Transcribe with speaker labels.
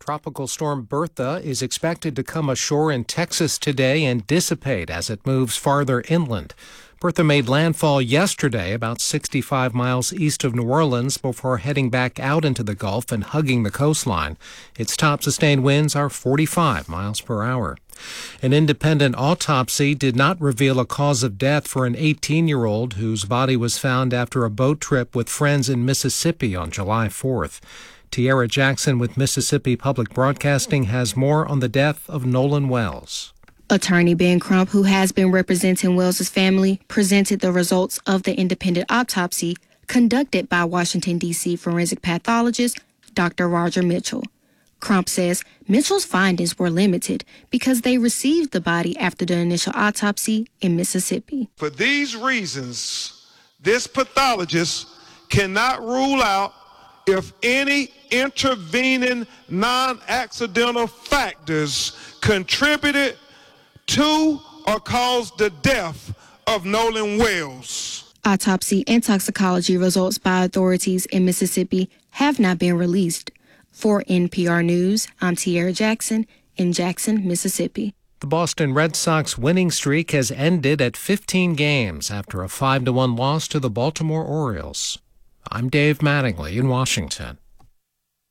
Speaker 1: Tropical storm Bertha is expected to come ashore in Texas today and dissipate as it moves farther inland. Bertha made landfall yesterday about 65 miles east of New Orleans before heading back out into the Gulf and hugging the coastline. Its top sustained winds are 45 miles per hour. An independent autopsy did not reveal a cause of death for an 18-year-old whose body was found after a boat trip with friends in Mississippi on July 4th. Tiara Jackson with Mississippi Public Broadcasting has more on the death of Nolan Wells.
Speaker 2: Attorney Ben Crump, who has been representing Wells's family, presented the results of the independent autopsy conducted by Washington, D.C. forensic pathologist Dr. Roger Mitchell. Crump says Mitchell's findings were limited because they received the body after the initial autopsy in Mississippi.
Speaker 3: For these reasons, this pathologist cannot rule out if any intervening non-accidental factors contributed to or caused the death of Nolan Wells.
Speaker 2: Autopsy and toxicology results by authorities in Mississippi have not been released. For NPR News, I'm Tiara Jackson in Jackson, Mississippi.
Speaker 1: The Boston Red Sox winning streak has ended at 15 games after a 5-1 loss to the Baltimore Orioles. I'm Dave Mattingly in Washington.